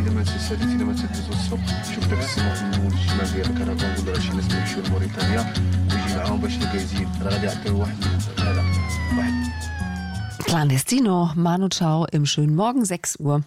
Clandestino, Manu Chao im schönen Morgen, 6 Uhr.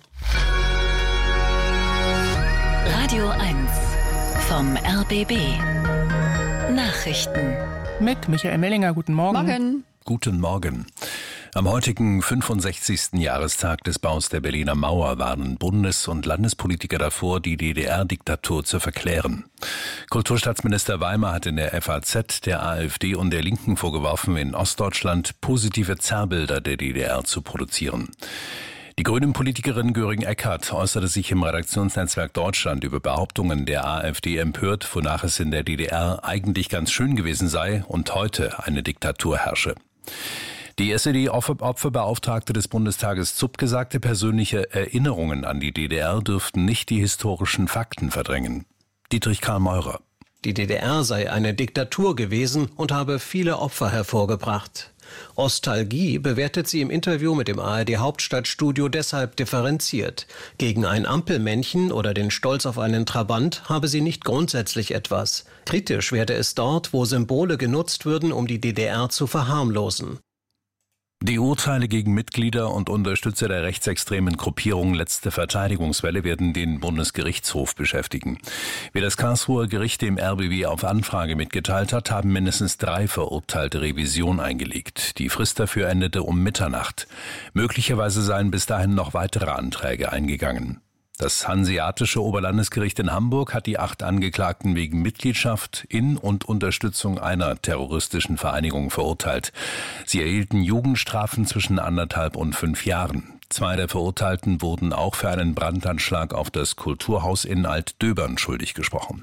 Radio 1 vom RBB. Nachrichten. Mit Michael Mellinger, guten Morgen. Morgen. Guten Morgen. Am heutigen 65. Jahrestag des Baus der Berliner Mauer warnen Bundes- und Landespolitiker davor, die DDR-Diktatur zu verklären. Kulturstaatsminister Weimer hat in der FAZ der AfD und der Linken vorgeworfen, in Ostdeutschland positive Zerrbilder der DDR zu produzieren. Die Grünen-Politikerin Göring-Eckardt äußerte sich im Redaktionsnetzwerk Deutschland über Behauptungen der AfD empört, wonach es in der DDR eigentlich ganz schön gewesen sei und heute eine Diktatur herrsche. Die SED-Opferbeauftragte des Bundestages Zupke sagte, persönliche Erinnerungen an die DDR dürften nicht die historischen Fakten verdrängen. Dietrich Karl Meurer. Die DDR sei eine Diktatur gewesen und habe viele Opfer hervorgebracht. Ostalgie bewertet sie im Interview mit dem ARD-Hauptstadtstudio deshalb differenziert. Gegen ein Ampelmännchen oder den Stolz auf einen Trabant habe sie nicht grundsätzlich etwas. Kritisch werde es dort, wo Symbole genutzt würden, um die DDR zu verharmlosen. Die Urteile gegen Mitglieder und Unterstützer der rechtsextremen Gruppierung Letzte Verteidigungswelle werden den Bundesgerichtshof beschäftigen. Wie das Karlsruher Gericht dem RBB auf Anfrage mitgeteilt hat, haben mindestens 3 Verurteilte Revision eingelegt. Die Frist dafür endete um Mitternacht. Möglicherweise seien bis dahin noch weitere Anträge eingegangen. Das Hanseatische Oberlandesgericht in Hamburg hat die 8 Angeklagten wegen Mitgliedschaft in und Unterstützung einer terroristischen Vereinigung verurteilt. Sie erhielten Jugendstrafen zwischen 1,5 und 5 Jahren. 2 der Verurteilten wurden auch für einen Brandanschlag auf das Kulturhaus in Altdöbern schuldig gesprochen.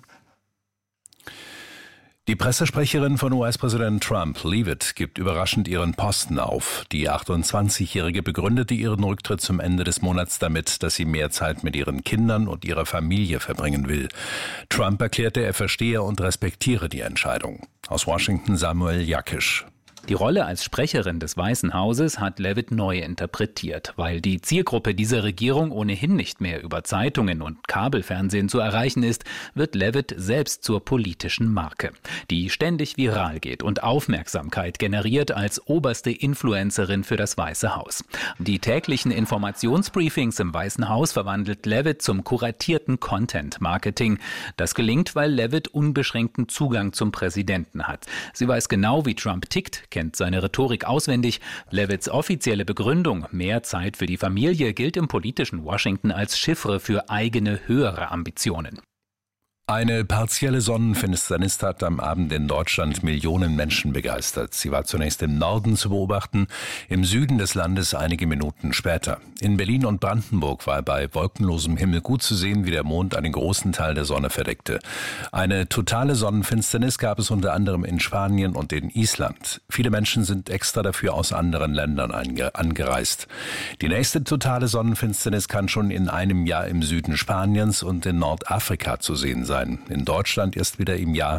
Die Pressesprecherin von US-Präsident Trump, Leavitt, gibt überraschend ihren Posten auf. Die 28-Jährige begründete ihren Rücktritt zum Ende des Monats damit, dass sie mehr Zeit mit ihren Kindern und ihrer Familie verbringen will. Trump erklärte, er verstehe und respektiere die Entscheidung. Aus Washington Samuel Jakisch. Die Rolle als Sprecherin des Weißen Hauses hat Leavitt neu interpretiert. Weil die Zielgruppe dieser Regierung ohnehin nicht mehr über Zeitungen und Kabelfernsehen zu erreichen ist, wird Leavitt selbst zur politischen Marke, die ständig viral geht und Aufmerksamkeit generiert als oberste Influencerin für das Weiße Haus. Die täglichen Informationsbriefings im Weißen Haus verwandelt Leavitt zum kuratierten Content-Marketing. Das gelingt, weil Leavitt unbeschränkten Zugang zum Präsidenten hat. Sie weiß genau, wie Trump tickt, kennt seine Rhetorik auswendig. Leavitts offizielle Begründung, mehr Zeit für die Familie, gilt im politischen Washington als Chiffre für eigene höhere Ambitionen. Eine partielle Sonnenfinsternis hat am Abend in Deutschland Millionen Menschen begeistert. Sie war zunächst im Norden zu beobachten, im Süden des Landes einige Minuten später. In Berlin und Brandenburg war bei wolkenlosem Himmel gut zu sehen, wie der Mond einen großen Teil der Sonne verdeckte. Eine totale Sonnenfinsternis gab es unter anderem in Spanien und in Island. Viele Menschen sind extra dafür aus anderen Ländern angereist. Die nächste totale Sonnenfinsternis kann schon in einem Jahr im Süden Spaniens und in Nordafrika zu sehen sein. In Deutschland erst wieder im Jahr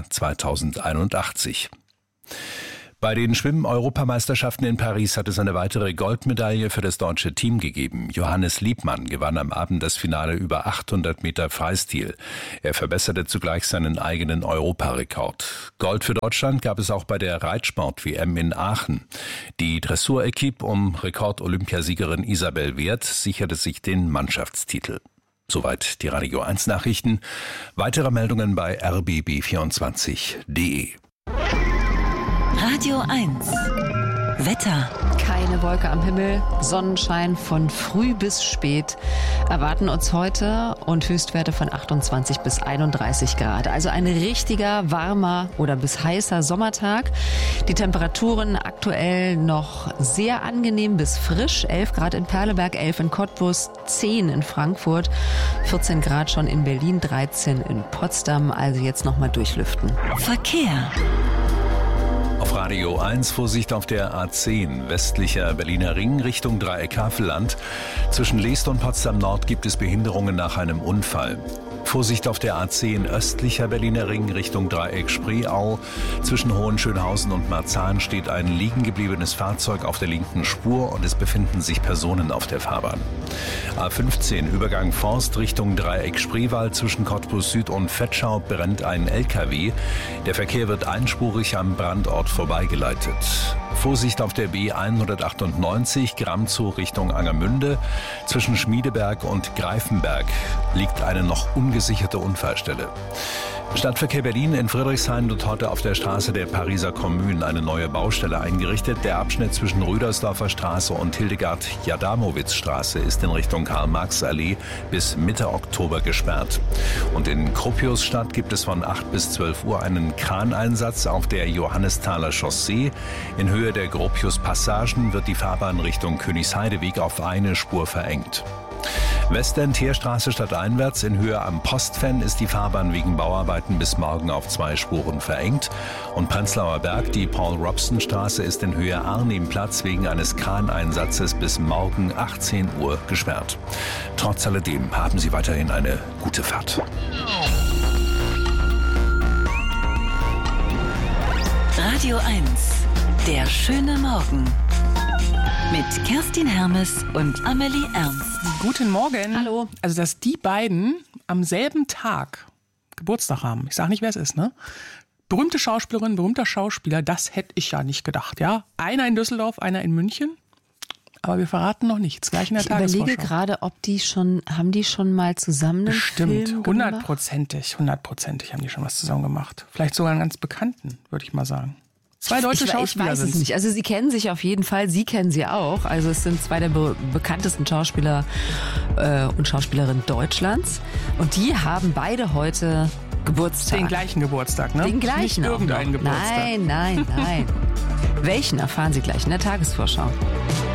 2081. Bei den Schwimmen-Europameisterschaften in Paris hat es eine weitere Goldmedaille für das deutsche Team gegeben. Johannes Liebmann gewann am Abend das Finale über 800 Meter Freistil. Er verbesserte zugleich seinen eigenen Europarekord. Gold für Deutschland gab es auch bei der Reitsport-WM in Aachen. Die Dressur-Equipe um Rekord-Olympiasiegerin Isabel Wert sicherte sich den Mannschaftstitel. Soweit die Radio 1 Nachrichten. Weitere Meldungen bei rbb24.de. Radio 1 Wetter. Keine Wolke am Himmel, Sonnenschein von früh bis spät erwarten uns heute und Höchstwerte von 28 bis 31 Grad. Also ein richtiger warmer oder bis heißer Sommertag. Die Temperaturen aktuell noch sehr angenehm bis frisch. 11 Grad in Perleberg, 11 in Cottbus, 10 in Frankfurt, 14 Grad schon in Berlin, 13 in Potsdam. Also jetzt nochmal durchlüften. Verkehr. Auf Radio 1 Vorsicht auf der A10, westlicher Berliner Ring Richtung Dreieck Havelland. Zwischen Leest und Potsdam Nord gibt es Behinderungen nach einem Unfall. Vorsicht auf der A10 östlicher Berliner Ring Richtung Dreieck Spreeau. Zwischen Hohenschönhausen und Marzahn steht ein liegen gebliebenes Fahrzeug auf der linken Spur und es befinden sich Personen auf der Fahrbahn. A15 Übergang Forst Richtung Dreieck Spreewald. Zwischen Cottbus Süd und Vetschau brennt ein LKW. Der Verkehr wird einspurig am Brandort vorbeigeleitet. Vorsicht auf der B198 Grammzug Richtung Angermünde. Zwischen Schmiedeberg und Greifenberg liegt eine noch ungesicherte Unfallstelle. Stadtverkehr Berlin in Friedrichshain wird heute auf der Straße der Pariser Kommune eine neue Baustelle eingerichtet. Der Abschnitt zwischen Rüdersdorfer Straße und Hildegard-Jadamowitz-Straße ist in Richtung Karl-Marx-Allee bis Mitte Oktober gesperrt. Und in Gropiusstadt gibt es von 8 bis 12 Uhr einen Kraneinsatz auf der Johannesthaler Chaussee. In Höhe der Gropius-Passagen wird die Fahrbahn Richtung Königsheideweg auf eine Spur verengt. Westend-Heerstraße stadteinwärts in Höhe am Postfenn ist die Fahrbahn wegen Bauarbeiten bis morgen auf 2 Spuren verengt. Und Prenzlauer Berg, die Paul-Robson-Straße ist in Höhe Arnimplatz wegen eines Kraneinsatzes bis morgen 18 Uhr gesperrt. Trotz alledem haben Sie weiterhin eine gute Fahrt. Radio 1, der schöne Morgen. Mit Kerstin Hermes und Amelie Ernst. Guten Morgen. Hallo. Also, dass die beiden am selben Tag Geburtstag haben. Ich sage nicht, wer es ist, ne? Berühmte Schauspielerin, berühmter Schauspieler, das hätte ich ja nicht gedacht, ja? Einer in Düsseldorf, einer in München. Aber wir verraten noch nichts. Gleich in der Tagesvorschau. Ich überlege gerade, haben die schon mal zusammen einen Bestimmt, Film hundertprozentig haben die schon was zusammen gemacht. Vielleicht sogar einen ganz bekannten, würde ich mal sagen. 2 deutsche Schauspieler Ich weiß es sind's. nicht. Also sie kennen sich auf jeden Fall, Sie kennen sie auch. Also es sind 2 der bekanntesten Schauspieler und Schauspielerinnen Deutschlands. Und die haben beide heute Geburtstag. Den gleichen Geburtstag, ne? Den gleichen Nicht auch noch. irgendeinen Geburtstag. Nein. Welchen erfahren Sie gleich in der Tagesvorschau.